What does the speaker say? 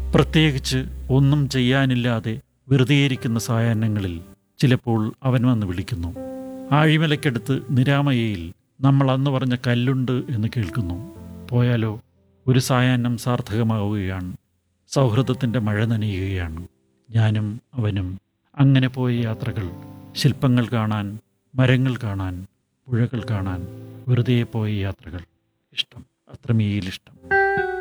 പ്രത്യേകിച്ച് ഒന്നും ചെയ്യാനില്ലാതെ വെറുതെയിരിക്കുന്ന സായാഹ്നങ്ങളിൽ ചിലപ്പോൾ അവൻ വന്ന് വിളിക്കുന്നു. ആഴിമലയ്ക്കടുത്ത് നിരാമയയിൽ നമ്മൾ അന്ന് പറഞ്ഞ കല്ലുണ്ട് എന്ന് കേൾക്കുന്നു. പോയാലോ? ഒരു സായാഹ്നം സാർത്ഥകമാവുകയാണ്. സൗഹൃദത്തിൻ്റെ മഴ നനയുകയാണ്. ഞാനും അവനും അങ്ങനെ പോയ യാത്രകൾ, ശില്പങ്ങൾ കാണാൻ, മരങ്ങൾ കാണാൻ, പുഴകൾ കാണാൻ, വെറുതെ പോയ യാത്രകൾ. ഇഷ്ടം, അത്രമേലിഷ്ടം.